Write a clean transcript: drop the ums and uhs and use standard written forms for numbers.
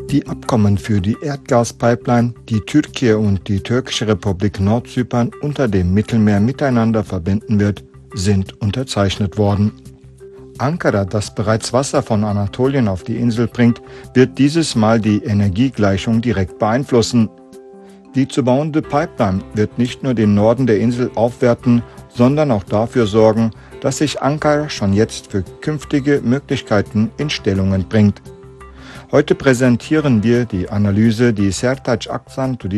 Die Abkommen für die Erdgaspipeline, die Türkei und die Türkische Republik Nordzypern unter dem Mittelmeer miteinander verbinden wird, sind unterzeichnet worden. Ankara, das bereits Wasser von Anatolien auf die Insel bringt, wird dieses Mal die Energiegleichung direkt beeinflussen. Die zu bauende Pipeline wird nicht nur den Norden der Insel aufwerten, sondern auch dafür sorgen, dass sich Ankara schon jetzt für künftige Möglichkeiten in Stellungen bringt. Heute präsentieren wir die Analyse, die Sertaç Aksan